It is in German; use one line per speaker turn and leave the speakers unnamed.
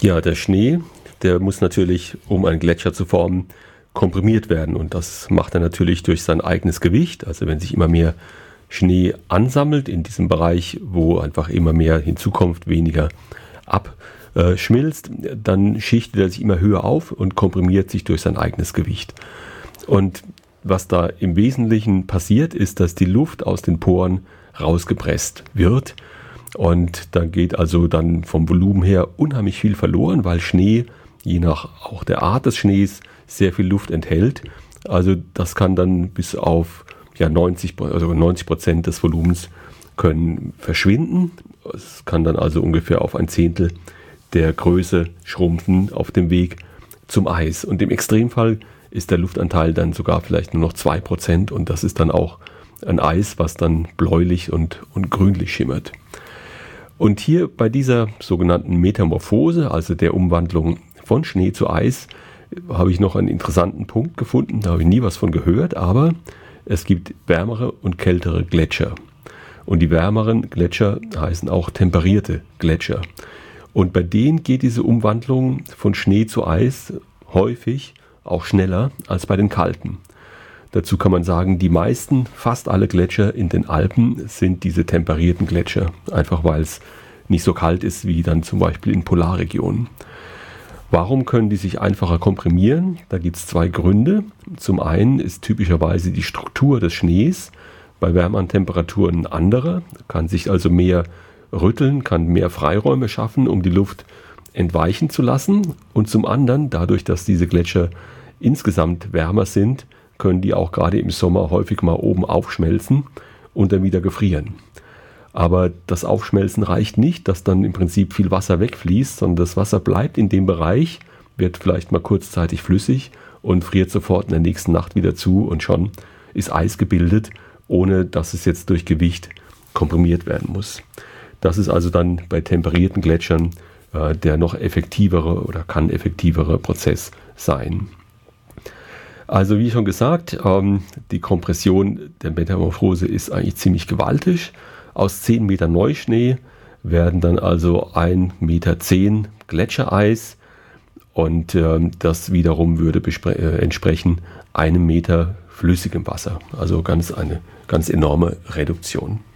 Ja, der Schnee, der muss natürlich, um einen Gletscher zu formen, komprimiert werden. Und das macht er natürlich durch sein eigenes Gewicht. Also wenn sich immer mehr Schnee ansammelt in diesem Bereich, wo einfach immer mehr hinzukommt, weniger abschmilzt, dann schichtet er sich immer höher auf und komprimiert sich durch sein eigenes Gewicht. Und was da im Wesentlichen passiert, ist, dass die Luft aus den Poren rausgepresst wird. Und da geht also dann vom Volumen her unheimlich viel verloren, weil Schnee, je nach auch der Art des Schnees, sehr viel Luft enthält. Also das kann dann bis auf 90% des Volumens können verschwinden. Es kann dann also ungefähr auf ein Zehntel der Größe schrumpfen auf dem Weg zum Eis. Und im Extremfall ist der Luftanteil dann sogar vielleicht nur noch 2%. Und das ist dann auch ein Eis, was dann bläulich und grünlich schimmert. Und hier bei dieser sogenannten Metamorphose, also der Umwandlung von Schnee zu Eis, habe ich noch einen interessanten Punkt gefunden. Da habe ich nie was von gehört, aber es gibt wärmere und kältere Gletscher. Und die wärmeren Gletscher heißen auch temperierte Gletscher. Und bei denen geht diese Umwandlung von Schnee zu Eis häufig auch schneller als bei den kalten. Dazu kann man sagen, fast alle Gletscher in den Alpen sind diese temperierten Gletscher, einfach weil es nicht so kalt ist wie dann zum Beispiel in Polarregionen. Warum können die sich einfacher komprimieren? Da gibt es zwei Gründe. Zum einen ist typischerweise die Struktur des Schnees bei wärmeren Temperaturen andere, kann sich also mehr rütteln, kann mehr Freiräume schaffen, um die Luft entweichen zu lassen. Und zum anderen, dadurch, dass diese Gletscher insgesamt wärmer sind, können die auch gerade im Sommer häufig mal oben aufschmelzen und dann wieder gefrieren. Aber das Aufschmelzen reicht nicht, dass dann im Prinzip viel Wasser wegfließt, sondern das Wasser bleibt in dem Bereich, wird vielleicht mal kurzzeitig flüssig und friert sofort in der nächsten Nacht wieder zu und schon ist Eis gebildet, ohne dass es jetzt durch Gewicht komprimiert werden muss. Das ist also dann bei temperierten Gletschern der noch effektivere oder kann effektivere Prozess sein. Also wie schon gesagt, die Kompression der Metamorphose ist eigentlich ziemlich gewaltig. Aus 10 Meter Neuschnee werden dann also 1,10 Meter Gletschereis und das wiederum würde entsprechen 1 Meter flüssigem Wasser. Also eine ganz enorme Reduktion.